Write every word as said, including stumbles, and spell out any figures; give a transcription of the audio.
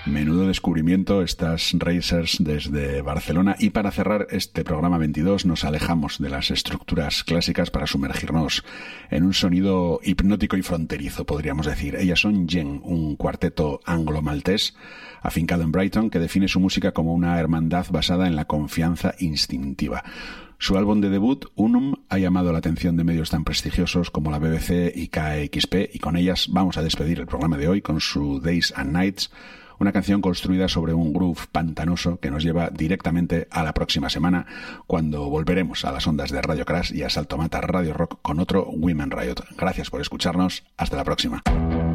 Menudo descubrimiento estas Racers desde Barcelona. Y para cerrar este programa veintidós nos alejamos de las estructuras clásicas para sumergirnos en un sonido hipnótico y fronterizo, podríamos decir. Ellas son Yen, un cuarteto anglo-maltés afincado en Brighton que define su música como una hermandad basada en la confianza instintiva. Su álbum de debut, Unum, ha llamado la atención de medios tan prestigiosos como la B B C y K X P, y con ellas vamos a despedir el programa de hoy con su Days and Nights, una canción construida sobre un groove pantanoso que nos lleva directamente a la próxima semana, cuando volveremos a las ondas de Radio Crash y a Salto Mata Radio Rock con otro Women Riot. Gracias por escucharnos. Hasta la próxima.